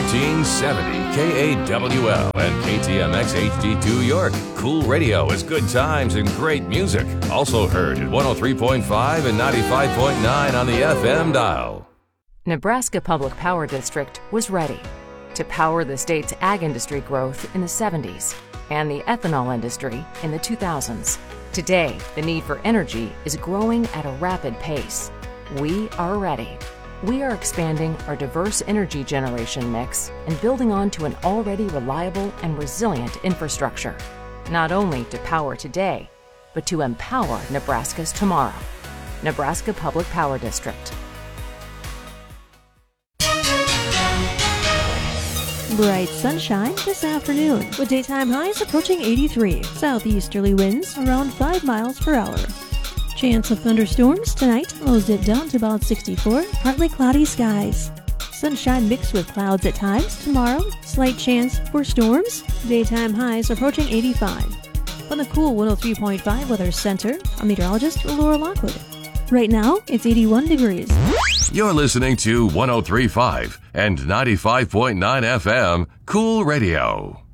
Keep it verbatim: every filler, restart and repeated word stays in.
thirteen seventy K A W L and K T M X H D two York. Cool radio is good times and great music. Also heard at one oh three point five and ninety-five point nine on the F M dial. Nebraska Public Power District was ready to power the state's ag industry growth in the seventies and the ethanol industry in the two thousands. Today, the need for energy is growing at a rapid pace. We are ready. We are expanding our diverse energy generation mix and building on to an already reliable and resilient infrastructure, not only to power today, but to empower Nebraska's tomorrow. Nebraska Public Power District. Bright sunshine this afternoon with daytime highs approaching eighty-three. Southeasterly winds around five miles per hour. Chance of thunderstorms tonight, lows dip down to about sixty-four, partly cloudy skies. Sunshine mixed with clouds at times tomorrow, slight chance for storms, daytime highs approaching eighty-five. From the cool one oh three point five Weather Center, I'm meteorologist Laura Lockwood. Right now, it's eighty-one degrees. You're listening to one oh three point five and ninety-five point nine F M Cool Radio.